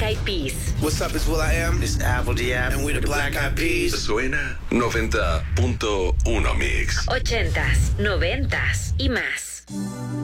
Eyed Peas. What's up, it's will.i.am. It's Apple D.App. And we the Black Eyed Peas. Suena 90.1 Mix. 80s, 90s y más.